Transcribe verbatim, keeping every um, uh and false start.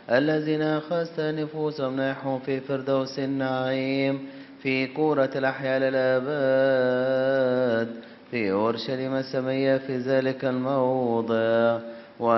الذين أخذت نفوسهم نحوا في فردوس النعيم في كورة الأحياء للآباد في أورشليم السمية في ذلك الموضع